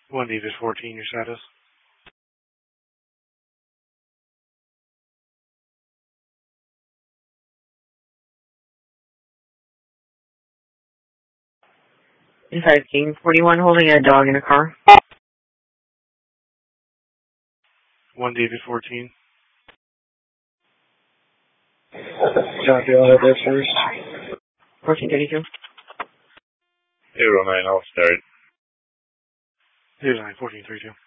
1 David 14, your status. Inside King 41 holding a dog in a car. 1 David 14. Copy, I'll head there first. 1432. 809, I'll start. 09, 1432.